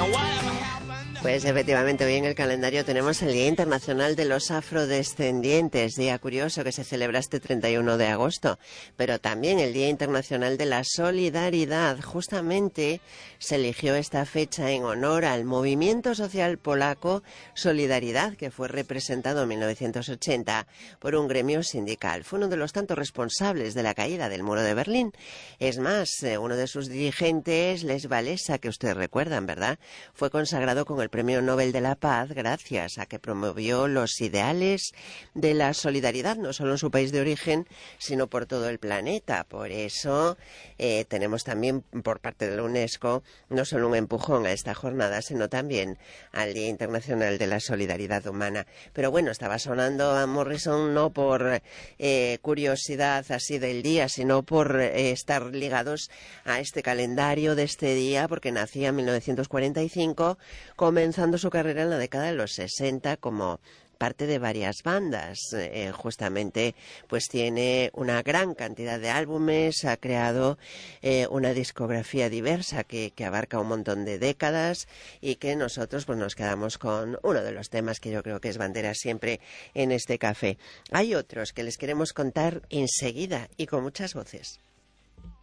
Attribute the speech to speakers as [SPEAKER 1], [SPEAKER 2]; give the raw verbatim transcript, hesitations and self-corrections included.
[SPEAKER 1] Pues efectivamente, hoy en el calendario tenemos el Día Internacional de los Afrodescendientes, día curioso que se celebra este treinta y uno de agosto, pero también el Día Internacional de la Solidaridad. Justamente se eligió esta fecha en honor al movimiento social polaco Solidaridad, que fue representado en mil novecientos ochenta por un gremio sindical. Fue uno de los tantos responsables de la caída del muro de Berlín. Es más, uno de sus dirigentes, Lech Walesa, que ustedes recuerdan, ¿verdad?, fue consagrado con el Premio Nobel de la Paz gracias a que promovió los ideales de la solidaridad, no solo en su país de origen, sino por todo el planeta. Por eso eh, tenemos también por parte de la UNESCO no solo un empujón a esta jornada, sino también al Día Internacional de la Solidaridad Humana. Pero bueno, estaba sonando a Morrison no por eh, curiosidad así del día, sino por eh, estar ligados a este calendario de este día, porque nacía en mil novecientos cuarenta y cinco, comenzando su carrera en la década de los sesenta como parte de varias bandas. Eh, justamente pues tiene una gran cantidad de álbumes, ha creado eh, una discografía diversa que, que abarca un montón de décadas y que nosotros pues nos quedamos con uno de los temas que yo creo que es bandera siempre en este café. Hay otros que les queremos contar enseguida y con muchas voces.